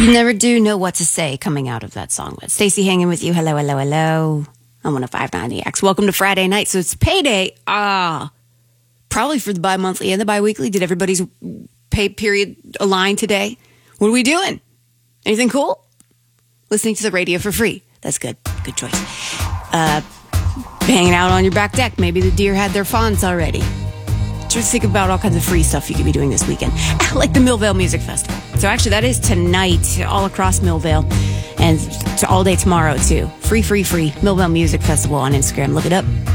You never do know what to say coming out of that song. But Stacey hanging with you. Hello, hello, hello. I'm 105.9 The X. Welcome to Friday night. So it's payday. Probably for the bi-monthly and the bi-weekly. Did everybody's pay period align today? What are we doing? Anything cool? Listening to the radio for free. That's good. Good choice. Hanging out on your back deck. Maybe the deer had their fawns already. Just think about all kinds of free stuff you could be doing this weekend. Like the Millvale Music Festival. So actually that is tonight all across Millvale. And all day tomorrow too. Free. Millvale Music Festival on Instagram. Look it up.